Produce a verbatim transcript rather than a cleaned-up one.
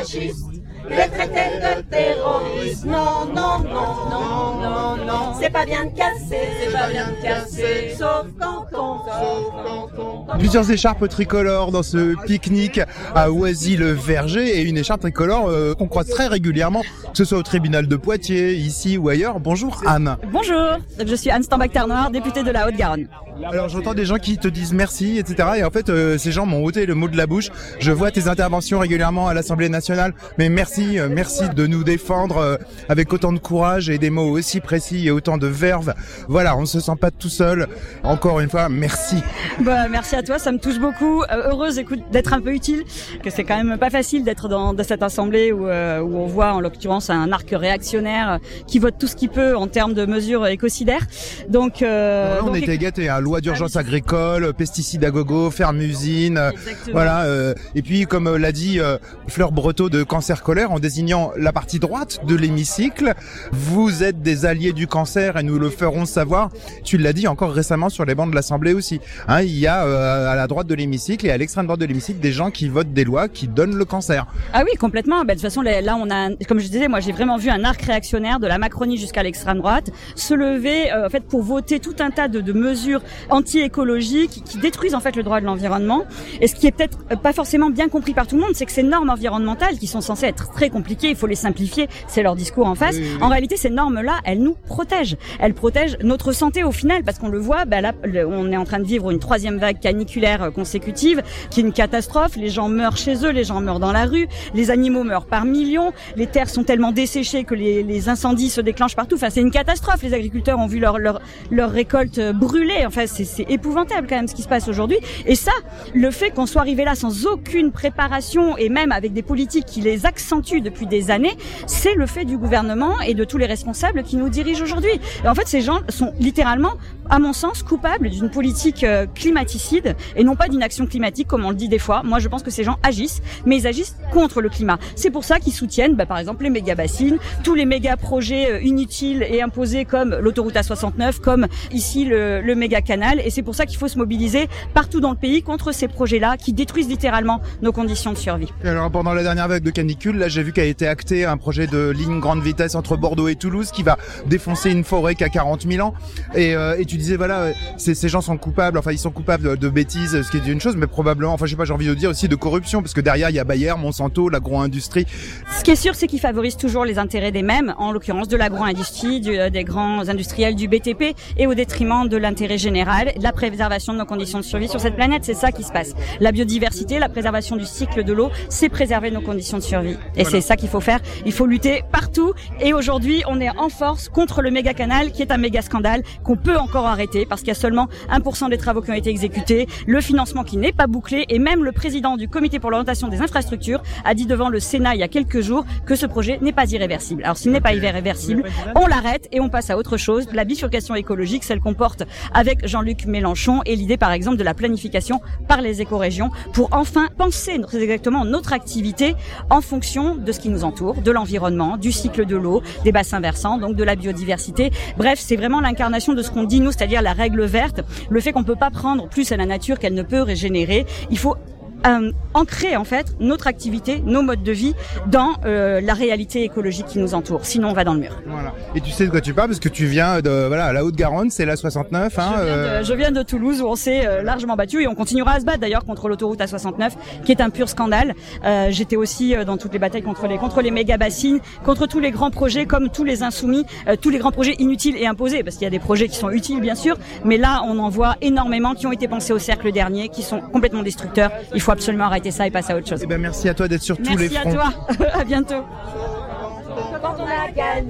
fascistes, les traités de terroristes. Non, non, non, non, non, non, c'est pas bien de casser, c'est pas bien de casser, sauf quand on, sauf quand on. Plusieurs écharpes tricolores dans ce pique-nique à Oisy-le-Verger et une écharpe tricolore euh, qu'on croise très régulièrement, que ce soit au tribunal de Poitiers, ici ou ailleurs. Bonjour Anne. Bonjour, je suis Anne Stambach-Ternoir, députée de la Haute-Garonne. Alors j'entends des gens qui te disent merci, et cetera. Et en fait, euh, ces gens m'ont ôté le mot de la bouche. Je vois tes interventions régulièrement à l'Assemblée nationale, mais merci, euh, merci de nous défendre euh, avec autant de courage et des mots aussi précis et autant de verve. Voilà, on se sent pas tout seul. Encore une fois, merci. Bah, merci à toi, ça me touche beaucoup. Euh, heureuse, écoute, d'être un peu utile, que c'est quand même pas facile d'être dans, dans cette assemblée où, euh, où on voit en l'occurrence un arc réactionnaire qui vote tout ce qu'il peut en termes de mesures écocidaires. Donc, euh, là, on donc, était gâtés, hein. Loi d'urgence agricole, pesticides à gogo, ferme-usine, euh, voilà. Euh, et puis, comme euh, l'a dit euh, Fleur Breteau de Cancer Colère, en désignant la partie droite de l'hémicycle, vous êtes des alliés du cancer et nous le ferons savoir. Tu l'as dit encore récemment sur les bancs de l'Assemblée aussi. Hein, il y a euh, à la droite de l'hémicycle et à l'extrême droite de l'hémicycle des gens qui votent des lois qui donnent le cancer. Ah oui, complètement. Ben, de toute façon, là, on a, comme je disais, moi, j'ai vraiment vu un arc réactionnaire de la Macronie jusqu'à l'extrême droite se lever, euh, en fait, pour voter tout un tas de, de mesures anti-écologiques qui détruisent en fait le droit de l'environnement. Et ce qui est peut-être pas forcément bien compris par tout le monde, c'est que ces normes environnementales qui sont censées être très compliquées, il faut les simplifier, c'est leur discours en face. Oui, oui. En réalité, ces normes-là, elles nous protègent. Elles protègent notre santé au final, parce qu'on le voit, ben là, on est en train de vivre une troisième vague caniculaire consécutive, qui est une catastrophe. Les gens meurent chez eux, les gens meurent dans la rue, les animaux meurent par millions, les terres sont tellement desséchées que les, les incendies se déclenchent partout. Enfin, c'est une catastrophe. Les agriculteurs ont vu leur leur leur récolte brûler. Enfin, c'est c'est épouvantable quand même ce qui se passe aujourd'hui. Et ça, le fait qu'on soit arrivé là sans aucune préparation et même avec des politiques qui les accentuent depuis des années, c'est le fait du gouvernement et de tous les responsables qui nous dirigent aujourd'hui. Et en fait, ces gens sont littéralement, à mon sens, coupables d'une politique euh, climaticide et non pas d'une action climatique comme on le dit des fois. Moi, je pense que ces gens agissent, mais ils agissent contre le climat. C'est pour ça qu'ils soutiennent, bah, par exemple, les méga-bassines, tous les méga-projets euh, inutiles et imposés comme l'autoroute A soixante-neuf, comme ici le, le méga-canal. Et c'est pour ça qu'il faut se mobiliser partout dans le pays contre ces projets-là qui détruisent littéralement nos conditions de survie. Et alors, pendant la dernière vague de canicule, là, j'ai vu qu'a été acté un projet de ligne grande vitesse entre Bordeaux et Toulouse qui va défoncer une forêt qui a quarante mille ans. Et, euh, et tu disais, voilà, ces, ces gens sont coupables, enfin, ils sont coupables de, de bêtises, ce qui est une chose, mais probablement, enfin, je sais pas, j'ai envie de dire aussi de corruption, parce que derrière, il y a Bayer, Monsanto, l'agro-industrie. Ce qui est sûr, c'est qu'ils favorisent toujours les intérêts des mêmes, en l'occurrence de l'agro-industrie, du, des grands industriels, du B T P, et au détriment de l'intérêt général, de la préservation de nos conditions de survie sur cette planète. C'est ça qui se passe. La biodiversité, la préservation du cycle de l'eau, c'est préserver nos conditions de survie. Et voilà. C'est ça qu'il faut faire. Il faut lutter partout. Et aujourd'hui, on est en force contre le méga canal, qui est un méga scandale, qu'on peut encore arrêter, parce qu'il y a seulement un pour cent des travaux qui ont été exécutés, le financement qui n'est pas bouclé, et même le président du comité pour l'orientation des infrastructures a dit devant le Sénat il y a quelques jours que ce projet n'est pas irréversible. Alors s'il n'est pas irréversible, on l'arrête et on passe à autre chose. La bifurcation écologique, celle qu'on porte avec Jean-Luc Mélenchon, et l'idée par exemple de la planification par les écorégions pour enfin penser très exactement notre activité en fonction de ce qui nous entoure, de l'environnement, du cycle de l'eau, des bassins versants, donc de la biodiversité. Bref, c'est vraiment l'incarnation de ce qu'on dit nous, c'est-à-dire la règle verte, le fait qu'on ne peut pas prendre plus à la nature qu'elle ne peut régénérer. Il faut Euh, ancrer en fait notre activité, nos modes de vie dans euh, la réalité écologique qui nous entoure. Sinon, on va dans le mur. Voilà. Et tu sais de quoi tu parles parce que tu viens de voilà, la Haute-Garonne, c'est la soixante-neuf. Hein, je, viens de, euh... je viens de Toulouse où on s'est euh, largement battu et on continuera à se battre d'ailleurs contre l'autoroute A soixante-neuf qui est un pur scandale. Euh, j'étais aussi euh, dans toutes les batailles contre les contre les méga bassines, contre tous les grands projets comme tous les insoumis, euh, tous les grands projets inutiles et imposés parce qu'il y a des projets qui sont utiles bien sûr, mais là on en voit énormément qui ont été pensés au cercle dernier, qui sont complètement destructeurs. Il faut absolument arrêter ça et passer à autre chose. Eh ben merci à toi d'être sur tous les fronts. Merci à toi. À bientôt.